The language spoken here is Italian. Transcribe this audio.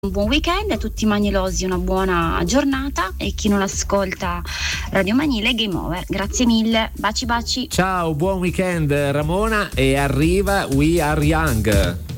un buon weekend, a tutti i magnelosi una buona giornata e chi non ascolta Radio Manile game over. Grazie mille, baci baci. Ciao, buon weekend Ramona, e arriva We Are Young.